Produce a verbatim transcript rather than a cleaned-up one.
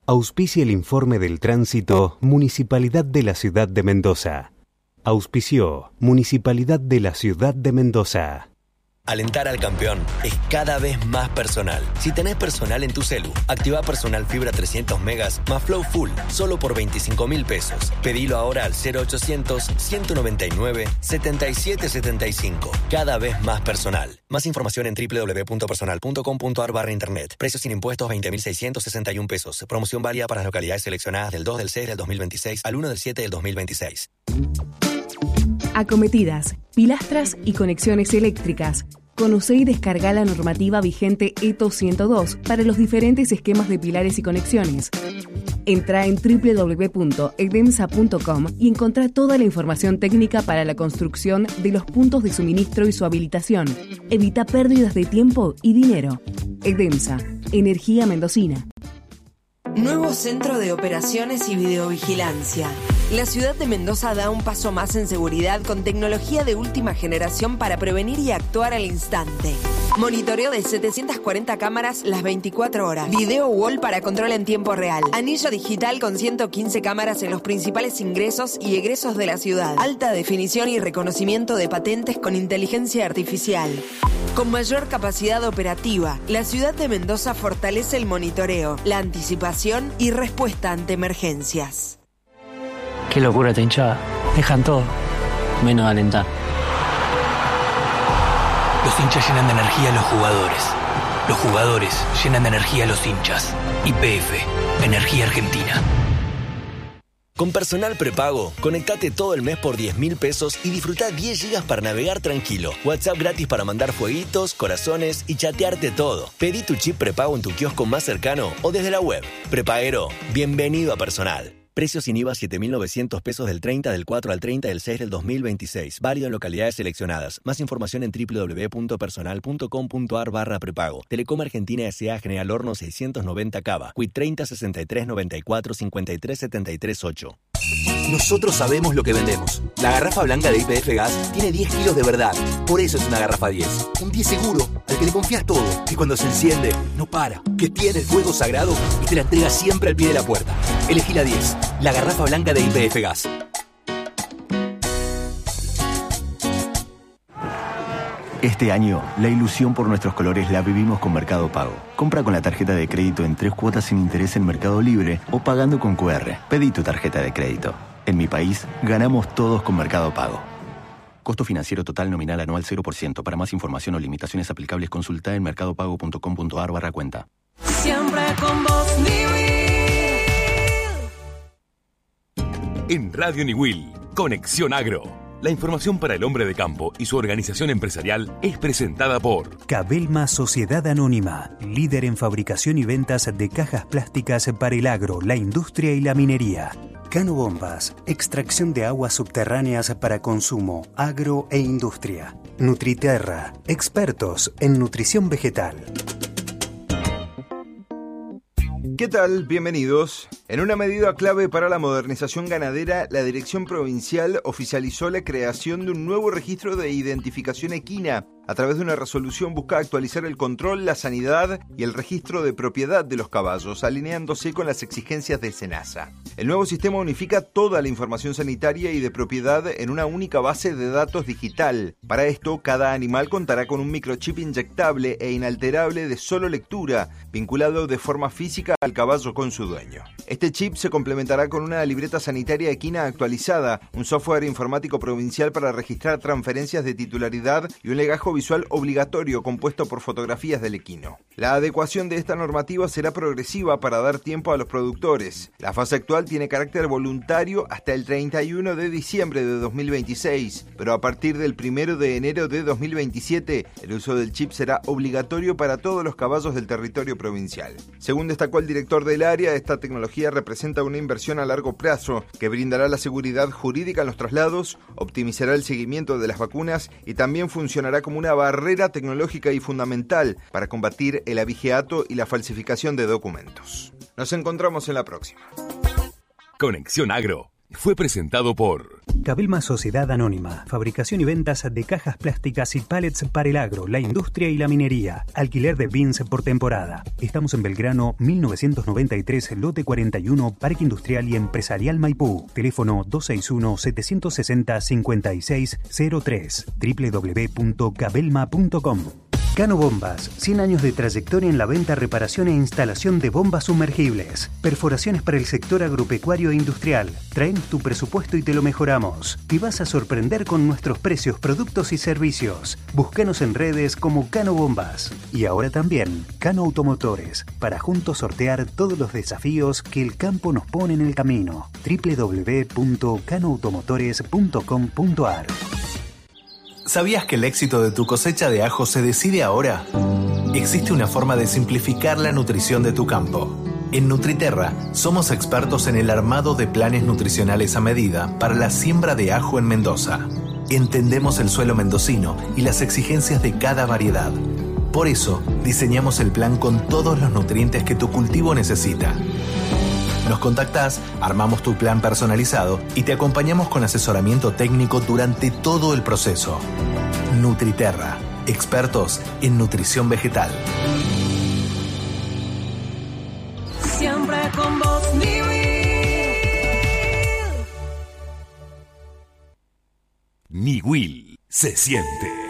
Auspicia el informe del tránsito Municipalidad de la Ciudad de Mendoza. Auspició Municipalidad de la Ciudad de Mendoza. Alentar al campeón es cada vez más personal. Si tenés personal en tu celu, activa personal fibra trescientos megas más Flow Full, solo por veinticinco mil pesos. Pedilo ahora al cero ochocientos, ciento noventa y nueve, setenta y siete setenta y cinco. Cada vez más personal. Más información en doble u doble u doble u punto personal punto com punto a r barra internet. Precios sin impuestos veinte mil seiscientos sesenta y uno pesos. Promoción válida para las localidades seleccionadas del dos del seis del dos mil veintiséis al uno del siete del dos mil veintiséis. Acometidas, pilastras y conexiones eléctricas. Conocé y descarga la normativa vigente E T O ciento dos para los diferentes esquemas de pilares y conexiones. Entra en doble u doble u doble u punto edemsa punto com y encontrá toda la información técnica para la construcción de los puntos de suministro y su habilitación. Evita pérdidas de tiempo y dinero. Edemsa, energía mendocina. Nuevo Centro de Operaciones y Videovigilancia. La ciudad de Mendoza da un paso más en seguridad con tecnología de última generación para prevenir y actuar al instante. Monitoreo de setecientas cuarenta cámaras las veinticuatro horas. Video wall para control en tiempo real. Anillo digital con ciento quince cámaras en los principales ingresos y egresos de la ciudad. Alta definición y reconocimiento de patentes con inteligencia artificial. Con mayor capacidad operativa, la ciudad de Mendoza fortalece el monitoreo, la anticipación y respuesta ante emergencias. Qué locura esta hinchada. Dejan todo, menos alentar. Los hinchas llenan de energía a los jugadores. Los jugadores llenan de energía a los hinchas. Y P F, Energía Argentina. Con Personal Prepago, conectate todo el mes por diez mil pesos y disfruta diez gigas para navegar tranquilo. WhatsApp gratis para mandar fueguitos, corazones y chatearte todo. Pedí tu chip prepago en tu kiosco más cercano o desde la web. Prepaguero, bienvenido a Personal. Precios sin I V A siete mil novecientos pesos del treinta del cuatro al treinta del seis del dos mil veintiséis. Válido en localidades seleccionadas. Más información en doble u doble u doble u punto personal punto com punto a r barra prepago. Telecom Argentina S A General Horno seiscientos noventa Cava. Quit treinta sesenta y tres noventa y cuatro cincuenta y tres setenta y tres ocho. Nosotros sabemos lo que vendemos. La garrafa blanca de Y P F Gas tiene diez kilos de verdad. Por eso es una garrafa diez. Un diez seguro, al que le confías todo. Que cuando se enciende, no para. Que tiene el fuego sagrado y te la entrega siempre al pie de la puerta. Elegí la diez. La garrafa blanca de Y P F Gas. Este año, la ilusión por nuestros colores la vivimos con Mercado Pago. Compra con la tarjeta de crédito en tres cuotas sin interés en Mercado Libre o pagando con Q R. Pedí tu tarjeta de crédito. En mi país, ganamos todos con Mercado Pago. Costo financiero total nominal anual cero por ciento. Para más información o limitaciones aplicables, consulta en mercadopago punto com punto a r barra cuenta. Siempre con vos, En Radio Niwil, Conexión Agro. La información para el hombre de campo y su organización empresarial es presentada por Cabelma Sociedad Anónima, líder en fabricación y ventas de cajas plásticas para el agro, la industria y la minería. Cano Bombas, extracción de aguas subterráneas para consumo, agro e industria. Nutriterra, expertos en nutrición vegetal. ¿Qué tal? Bienvenidos. En una medida clave para la modernización ganadera, la Dirección Provincial oficializó la creación de un nuevo registro de identificación equina. A través de una resolución busca actualizar el control, la sanidad y el registro de propiedad de los caballos, alineándose con las exigencias de SENASA. El nuevo sistema unifica toda la información sanitaria y de propiedad en una única base de datos digital. Para esto, cada animal contará con un microchip inyectable e inalterable de solo lectura, vinculado de forma física al caballo con su dueño. Este chip se complementará con una libreta sanitaria equina actualizada, un software informático provincial para registrar transferencias de titularidad y un legajo visual obligatorio compuesto por fotografías del equino. La adecuación de esta normativa será progresiva para dar tiempo a los productores. La fase actual tiene carácter voluntario hasta el treinta y uno de diciembre de dos mil veintiséis, pero a partir del primero de enero de dos mil veintisiete, el uso del chip será obligatorio para todos los caballos del territorio provincial. Según destacó el director del área, esta tecnología representa una inversión a largo plazo que brindará la seguridad jurídica en los traslados, optimizará el seguimiento de las vacunas y también funcionará como una barrera tecnológica y fundamental para combatir el abigeato y la falsificación de documentos. Nos encontramos en la próxima. Conexión Agro fue presentado por Cabelma Sociedad Anónima, fabricación y ventas de cajas plásticas y pallets para el agro, la industria y la minería. Alquiler de bins por temporada. Estamos en Belgrano mil novecientos noventa y tres, lote cuarenta y uno, Parque Industrial y Empresarial Maipú. Teléfono dos seis uno, siete seis cero, cinco seis cero tres, doble u doble u doble u punto cabelma punto com. Cano Bombas, cien años de trayectoria en la venta, reparación e instalación de bombas sumergibles. Perforaciones para el sector agropecuario e industrial. Traen tu presupuesto y te lo mejoramos. Te vas a sorprender con nuestros precios, productos y servicios. Búscanos en redes como Cano Bombas. Y ahora también Cano Automotores, para juntos sortear todos los desafíos que el campo nos pone en el camino. doble u doble u doble u punto cano automotores punto com punto a r. ¿Sabías que el éxito de tu cosecha de ajo se decide ahora? Existe una forma de simplificar la nutrición de tu campo. En Nutriterra somos expertos en el armado de planes nutricionales a medida para la siembra de ajo en Mendoza. Entendemos el suelo mendocino y las exigencias de cada variedad. Por eso, diseñamos el plan con todos los nutrientes que tu cultivo necesita. Nos contactás, armamos tu plan personalizado y te acompañamos con asesoramiento técnico durante todo el proceso. Nutriterra, expertos en nutrición vegetal. Siempre con vos, mi Niwil se siente.